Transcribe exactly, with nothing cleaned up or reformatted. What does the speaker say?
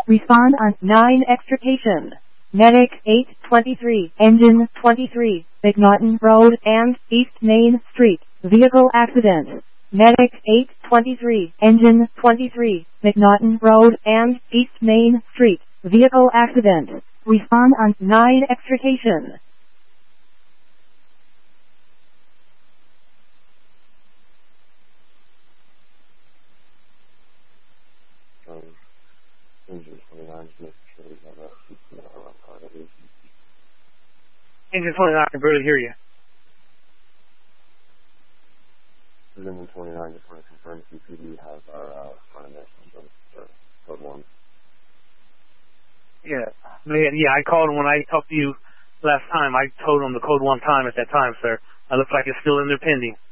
Respond on nine extrication. Medic eight twenty-three, engine twenty-three, McNaughton Road and East Main Street, vehicle accident. Medic eight twenty-three, engine twenty-three, McNaughton Road and East Main Street, vehicle accident. Respond on nine extrication. Um, engine twenty-nine, just making sure we have that C P R on part of it. Engine twenty-nine, I can barely hear you. Engine twenty-nine, just want to confirm C P D has our uh, front of code one. Yeah, yeah, I called when I talked to you last time. I told them the code one time at that time, sir. It looks like it's still in there pending.